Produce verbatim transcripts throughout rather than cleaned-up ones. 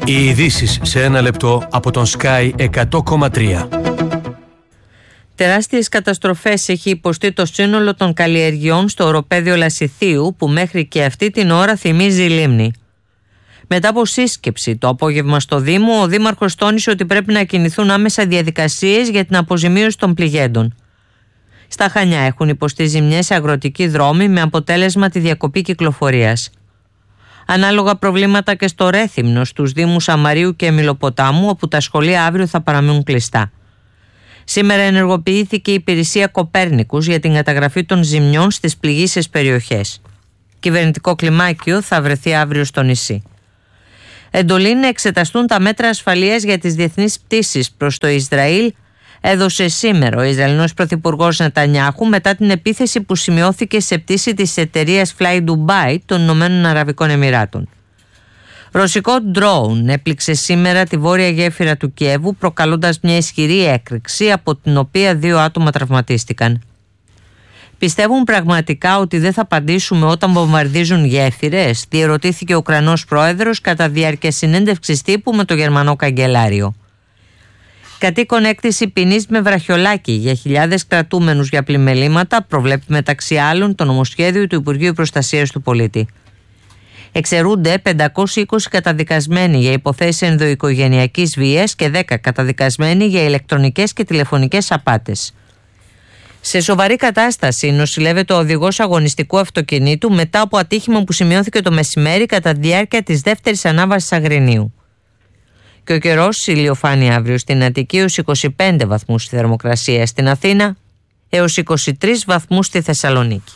Οι ειδήσεις σε ένα λεπτό από τον Sky εκατό κόμμα τρία. Τεράστιες καταστροφές έχει υποστεί το σύνολο των καλλιεργειών στο οροπέδιο Λασιθίου, που μέχρι και αυτή την ώρα θυμίζει λίμνη. Μετά από σύσκεψη το απόγευμα στο Δήμο, ο Δήμαρχος τόνισε ότι πρέπει να κινηθούν άμεσα διαδικασίες για την αποζημίωση των πληγέντων. Στα Χανιά έχουν υποστεί ζημιές σε αγροτικοί δρόμοι, με αποτέλεσμα τη διακοπή κυκλοφορίας. Ανάλογα προβλήματα και στο Ρέθυμνο, στους Δήμους Αμαρίου και Μιλοποτάμου, όπου τα σχολεία αύριο θα παραμείνουν κλειστά. Σήμερα ενεργοποιήθηκε η υπηρεσία Κοπέρνικους για την καταγραφή των ζημιών στις πληγείσες περιοχές. Κυβερνητικό κλιμάκιο θα βρεθεί αύριο στο νησί. Εντολή να εξεταστούν τα μέτρα ασφαλείας για τις διεθνείς πτήσεις προς το Ισραήλ έδωσε σήμερα ο Ισραηλινός Πρωθυπουργός Νετανιάχου μετά την επίθεση που σημειώθηκε σε πτήση της εταιρείας Fly Dubai των Ηνωμένων Αραβικών Εμιράτων. Ρωσικό ντρόουν έπληξε σήμερα τη βόρεια γέφυρα του Κιέβου, προκαλώντας μια ισχυρή έκρηξη, από την οποία δύο άτομα τραυματίστηκαν. Πιστεύουν πραγματικά ότι δεν θα απαντήσουμε όταν βομβαρδίζουν γέφυρες? Διερωτήθηκε ο Ουκρανός πρόεδρος κατά διάρκεια συνέντευξης τύπου με το Γερμανό καγκελάριο. Κατοίκον έκτηση ποινής με βραχιολάκι για χιλιάδες κρατούμενους για πλημελήματα προβλέπει μεταξύ άλλων το νομοσχέδιο του Υπουργείου Προστασίας του Πολίτη. Εξαιρούνται πεντακόσιοι είκοσι καταδικασμένοι για υποθέσεις ενδοοικογενειακής βίας και δέκα καταδικασμένοι για ηλεκτρονικές και τηλεφωνικές απάτες. Σε σοβαρή κατάσταση νοσηλεύεται ο οδηγός αγωνιστικού αυτοκινήτου μετά από ατύχημα που σημειώθηκε το μεσημέρι κατά τη διάρκεια της δεύτερης ανάβασης Αγρινίου. Και ο καιρός, ηλιοφάνεια αύριο στην Αττική έως είκοσι πέντε βαθμούς στη θερμοκρασία, στην Αθήνα έως είκοσι τρεις βαθμούς στη Θεσσαλονίκη.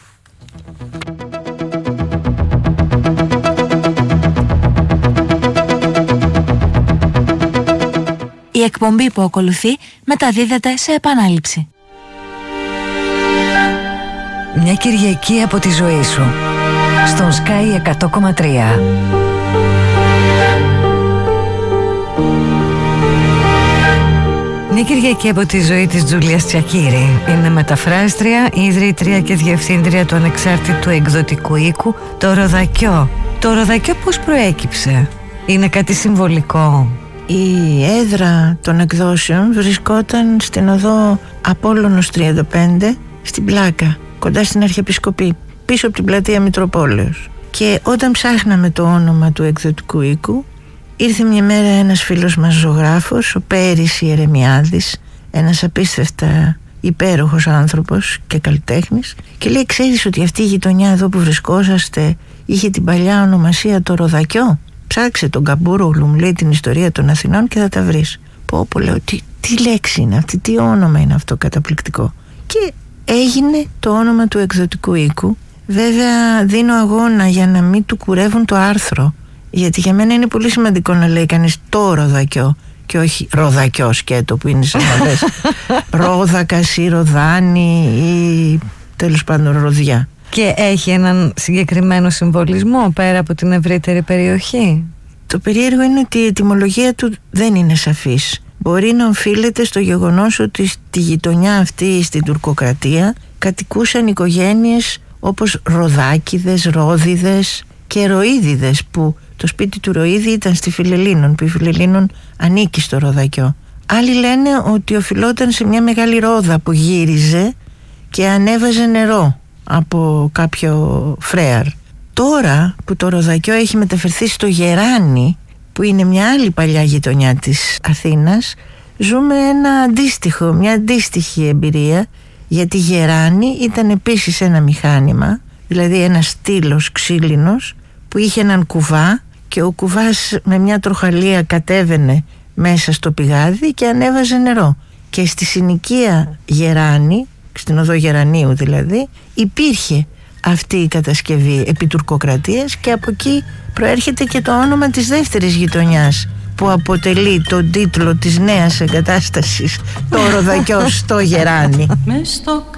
Η εκπομπή που ακολουθεί μεταδίδεται σε επανάληψη. Μια Κυριακή από τη ζωή σου στον Sky εκατό κόμμα τρία. Μια Κυριακή από τη ζωή της Τζούλιας Τσακίρη. Είναι μεταφράστρια, ιδρύτρια και διευθύντρια του ανεξάρτητου εκδοτικού οίκου Το Ροδακιό. Το Ροδακιό πώς προέκυψε? Είναι κάτι συμβολικό? Η έδρα των εκδόσεων βρισκόταν στην οδό Απόλλωνος τριάντα πέντε, στην Πλάκα, κοντά στην Αρχιεπισκοπή, πίσω από την πλατεία Μητροπόλεως. Και όταν ψάχναμε το όνομα του εκδοτικού οίκου, ήρθε μια μέρα ένας φίλος μας ζωγράφος, ο Πέρης Ιερεμιάδης, ένας απίστευτα υπέροχος άνθρωπος και καλλιτέχνης, και λέει: ξέρεις ότι αυτή η γειτονιά εδώ που βρισκόσαστε είχε την παλιά ονομασία Το Ροδακιό? Ψάξε τον Καμπούρογλου, μου λέει, την ιστορία των Αθηνών και θα τα βρεις. Πω πω, λέω, τι, τι λέξη είναι αυτή, τι όνομα είναι αυτό καταπληκτικό. Και έγινε το όνομα του εκδοτικού οίκου. Βέβαια δίνω αγώνα για να μην του κουρεύουν το άρθρο, γιατί για μένα είναι πολύ σημαντικό να λέει κανείς Το Ροδακιό και όχι Ροδακιό σκέτο, που είναι σαν να λες Ρόδακας ή Ροδάνη ή τέλος πάντων Ροδιά. Και έχει έναν συγκεκριμένο συμβολισμό πέρα από την ευρύτερη περιοχή? Το περίεργο είναι ότι η ετυμολογία του δεν είναι σαφής. Μπορεί να οφείλεται στο γεγονός ότι στη γειτονιά αυτή, στην τουρκοκρατία, κατοικούσαν οικογένειες όπως Ροδάκηδες, Ρόδιδες και Ροίδιδες, που το σπίτι του Ροίδη ήταν στη Φιλελλήνων, που η Φιλελλήνων ανήκει στο Ροδακιό. Άλλοι λένε ότι οφειλόταν σε μια μεγάλη ρόδα που γύριζε και ανέβαζε νερό από κάποιο φρέαρ. Τώρα που το Ροδακιό έχει μεταφερθεί στο Γεράνι, που είναι μια άλλη παλιά γειτονιά της Αθήνας, ζούμε ένα αντίστοιχο, μια αντίστοιχη εμπειρία, γιατί Γεράνι ήταν επίσης ένα μηχάνημα, δηλαδή ένα στήλος ξύλινος που είχε έναν κουβά, και ο κουβάς με μια τροχαλία κατέβαινε μέσα στο πηγάδι και ανέβαζε νερό. Και στη συνοικία Γεράνι, στην οδό Γερανίου δηλαδή, υπήρχε αυτή η κατασκευή επί τουρκοκρατίας, και από εκεί προέρχεται και το όνομα της δεύτερης γειτονιάς που αποτελεί τον τίτλο της νέας εγκατάστασης, Το Ροδακιό στο Γεράνι.